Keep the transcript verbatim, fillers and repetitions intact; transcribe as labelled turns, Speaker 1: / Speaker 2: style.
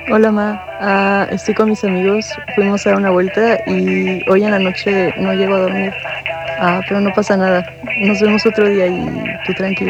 Speaker 1: Hola, Ma. Ah, estoy con mis amigos. Fuimos a dar una vuelta y hoy en la noche no llego a dormir. Ah, pero no pasa nada. Nos vemos otro día y tú tranquila.